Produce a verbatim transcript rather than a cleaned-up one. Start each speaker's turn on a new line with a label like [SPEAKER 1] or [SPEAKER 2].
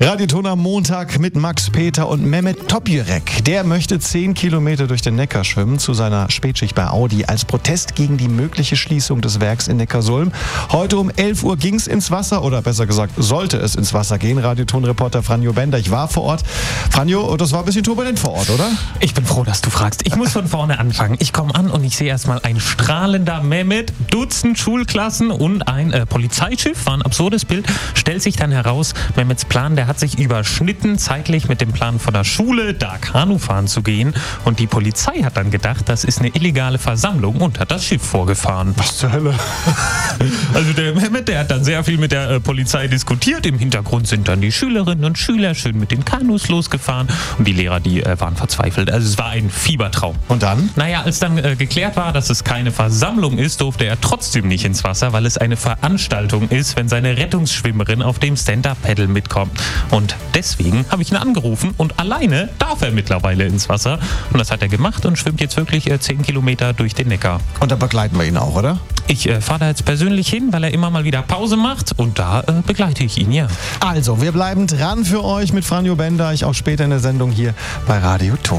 [SPEAKER 1] Radioton am Montag mit Max Peter und Mehmet Topjürek. Der möchte zehn Kilometer durch den Neckar schwimmen zu seiner Spätschicht bei Audi als Protest gegen die mögliche Schließung des Werks in Neckarsulm. Heute um elf Uhr ging es ins Wasser, oder besser gesagt, sollte es ins Wasser gehen. Radioton-Reporter Franjo Bender, ich war vor Ort. Franjo, das war ein bisschen turbulent vor Ort, oder?
[SPEAKER 2] Ich bin froh, dass du fragst. Ich muss von vorne anfangen. Ich komme an und ich sehe erstmal ein strahlender Mehmet, Dutzend Schulklassen und ein äh, Polizeischiff. War ein absurdes Bild. Stellt sich dann heraus, Mehmets Plan, der hat sich überschnitten zeitlich mit dem Plan von der Schule, da Kanu fahren zu gehen. Und die Polizei hat dann gedacht, das ist eine illegale Versammlung und hat das Schiff vorgefahren.
[SPEAKER 1] Was zur Hölle?
[SPEAKER 2] Also der Mehmet, der hat dann sehr viel mit der äh, Polizei diskutiert. Im Hintergrund sind dann die Schülerinnen und Schüler schön mit den Kanus losgefahren. Und die Lehrer, die äh, waren verzweifelt. Also es war ein Fiebertraum.
[SPEAKER 1] Und dann?
[SPEAKER 2] Naja, als dann äh, geklärt war, dass es keine Versammlung ist, durfte er trotzdem nicht ins Wasser, weil es eine Veranstaltung ist, wenn seine Rettungsschwimmerin auf dem Stand-Up-Paddle mitkommt. Und deswegen habe ich ihn angerufen und alleine darf er mittlerweile ins Wasser. Und das hat er gemacht und schwimmt jetzt wirklich äh, zehn Kilometer durch den Neckar.
[SPEAKER 1] Und da begleiten wir ihn auch, oder?
[SPEAKER 2] Ich äh, fahre da jetzt persönlich hin, weil er immer mal wieder Pause macht und da äh, begleite ich ihn, ja.
[SPEAKER 1] Also, wir bleiben dran für euch mit Franjo Bender, ich auch später in der Sendung hier bei Radioton.